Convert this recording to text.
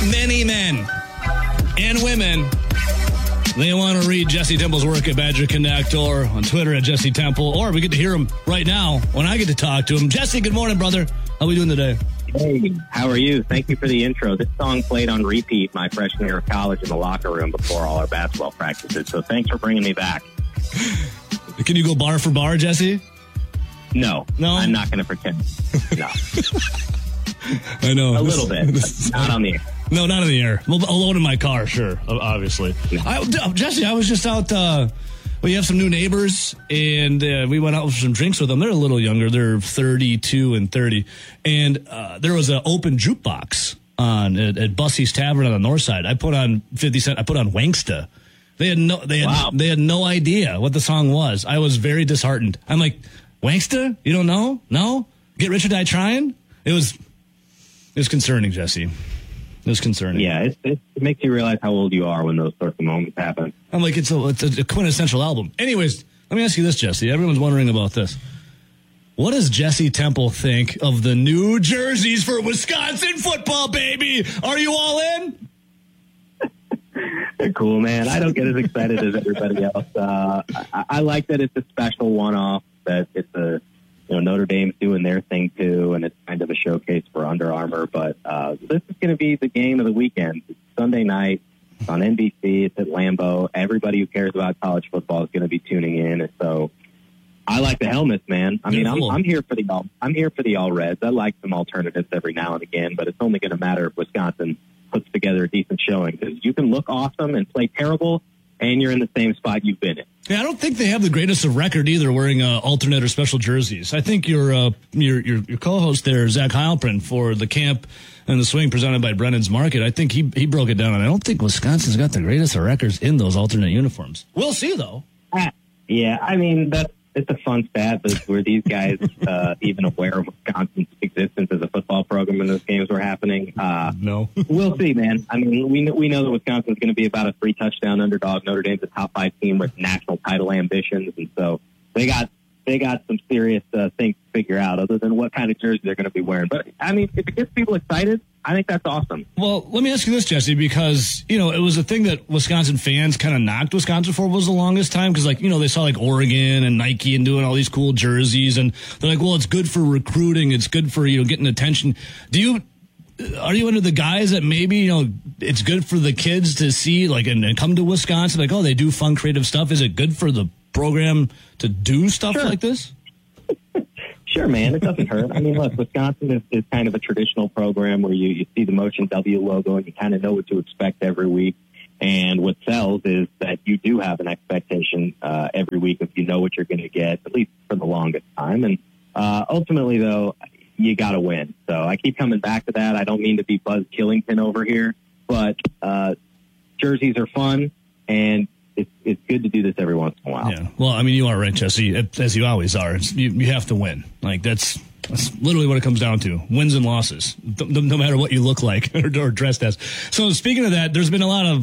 Many men and women, they want to read Jesse Temple's work at Badger Connect or on Twitter at Jesse Temple, or we get to hear him right now when I get to talk to him. Jesse, good morning, brother. How are we doing today? Hey, how are you? Thank you for the intro. This song played on repeat my freshman year of college in the locker room before all our basketball practices, so thanks for bringing me back. Can you go bar for bar, Jesse? No, I'm not going to pretend. No. I know. A little bit, but not on the air. No, not in the air. Well, alone in my car, sure, obviously. Jesse, I was just out, we have some new neighbors, and we went out for some drinks with them. They're a little younger. They're 32 and 30. And there was an open jukebox at Bussey's Tavern on the north side. I put on 50 Cent. I put on Wanksta. They had no idea what the song was. I was very disheartened. I'm like, Wanksta? You don't know? No? Get Rich or Die Trying? It was concerning, Jesse. It was concerning. Yeah, it makes you realize how old you are when those sorts of moments happen. I'm like, it's a quintessential album. Anyways, let me ask you this, Jesse. Everyone's wondering about this. What does Jesse Temple think of the new jerseys for Wisconsin football, baby? Are you all in? They're cool, man. I don't get as excited as everybody else. I like that it's a special one-off, that it's a Notre Dame's doing their thing too, and it's kind of a showcase for Under Armour. But this is going to be the game of the weekend. It's Sunday night. It's on NBC. It's at Lambeau. Everybody who cares about college football is going to be tuning in. And so I like the helmets, man. I mean, cool. I'm here for the all reds. I like some alternatives every now and again, but it's only going to matter if Wisconsin puts together a decent showing, because you can look awesome and play terrible, and you're in the same spot you've been in. Yeah, I don't think they have the greatest of record either wearing alternate or special jerseys. I think your co-host there, Zach Heilprin, for the Camp and the Swing presented by Brennan's Market, I think he broke it down, and I don't think Wisconsin's got the greatest of records in those alternate uniforms. We'll see, though. Yeah, I mean, it's a fun stat, but were these guys even aware of Wisconsin's existence as a football program when those games were happening? No. We'll see, man. I mean, we know that Wisconsin's going to be about a 3-touchdown underdog. Notre Dame's a top 5 team with national title ambitions, and so they got some serious things to figure out other than what kind of jersey they're going to be wearing. But, I mean, if it gets people excited, I think that's awesome. Well, let me ask you this, Jesse, because, it was a thing that Wisconsin fans kind of knocked Wisconsin for was the longest time, because, they saw, Oregon and Nike and doing all these cool jerseys, and they're like, well, it's good for recruiting, it's good for, getting attention. Are you into the guys that maybe, it's good for the kids to see, and come to Wisconsin, they do fun, creative stuff? Is it good for the program to do stuff like this? Sure, man. It doesn't hurt. I mean, look, Wisconsin is kind of a traditional program where you see the Motion W logo and you kind of know what to expect every week. And what sells is that you do have an expectation every week if you know what you're going to get, at least for the longest time. And ultimately, though, you got to win. So I keep coming back to that. I don't mean to be Buzz Killington over here, but jerseys are fun, and it's good to do this every once in a while. Yeah. Well, I mean, you are right, Jesse, as you always are. You have to win. That's literally what it comes down to. Wins and losses, no matter what you look like or dressed as. So speaking of that, there's been a lot of